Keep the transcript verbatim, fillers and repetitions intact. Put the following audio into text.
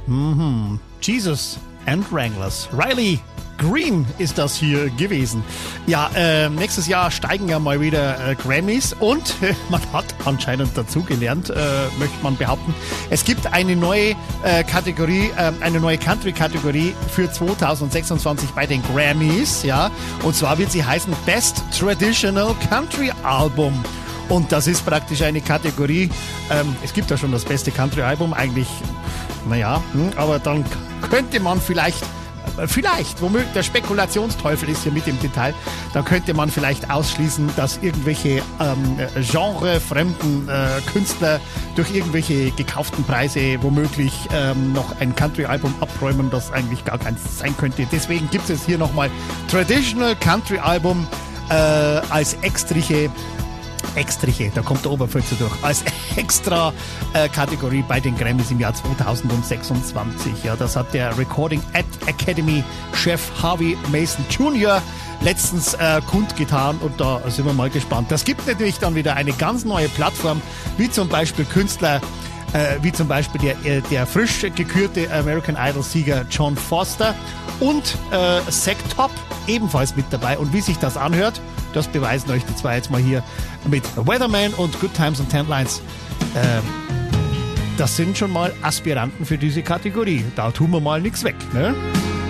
Mhm. Jesus and Wranglers. Riley Green ist das hier gewesen. Ja, äh, nächstes Jahr steigen ja mal wieder äh, Grammys und äh, man hat anscheinend dazugelernt, äh, möchte man behaupten. Es gibt eine neue äh, Kategorie, äh, eine neue Country-Kategorie für zwanzig sechsundzwanzig bei den Grammys, ja. Und zwar wird sie heißen Best Traditional Country Album. Und das ist praktisch eine Kategorie, ähm, es gibt ja schon das beste Country-Album, eigentlich, naja, hm, aber dann könnte man vielleicht Vielleicht, womöglich, der Spekulationsteufel ist hier mit im Detail, da könnte man vielleicht ausschließen, dass irgendwelche ähm, genrefremden äh, Künstler durch irgendwelche gekauften Preise womöglich ähm, noch ein Country-Album abräumen, das eigentlich gar keins sein könnte. Deswegen gibt es hier nochmal Traditional Country-Album äh, als extriche Extriche, da kommt der Oberpfälzer durch, als extra äh, Kategorie bei den Grammys im Jahr zwanzig sechsundzwanzig. Ja, das hat der Recording Academy Chef Harvey Mason Junior letztens äh, kundgetan und da sind wir mal gespannt. Das gibt natürlich dann wieder eine ganz neue Plattform, wie zum Beispiel Künstler, äh, wie zum Beispiel der, der frisch gekürte American Idol Sieger John Foster und äh, Zack Top ebenfalls mit dabei. Und wie sich das anhört, das beweisen euch die zwei jetzt mal hier mit Weatherman und Good Times and Ten Lines. Ähm, das sind schon mal Aspiranten für diese Kategorie. Da tun wir mal nichts weg, ne?